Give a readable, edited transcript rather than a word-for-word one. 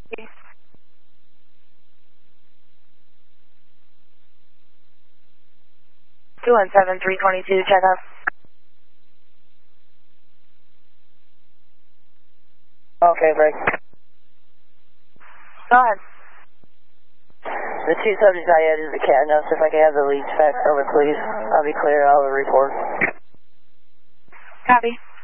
217-322, check up. Okay, break. Go ahead. The two subjects I added is the cat notes. If I can have the leads faxed over, please. I'll be clear. I'll report. Copy.